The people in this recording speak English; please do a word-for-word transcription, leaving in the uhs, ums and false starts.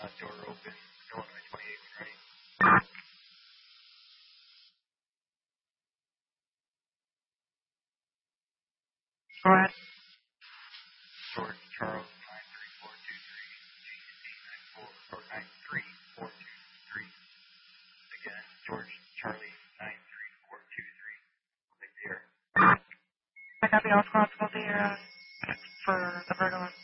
Uh, door open, Illinois twenty-eight, ready. Go ahead. George Charles nine three four two three, G C nine four or nine three four two three. Again, George Charlie nine three four two three. Right there. I got the all squad for the uh, for the Virgo.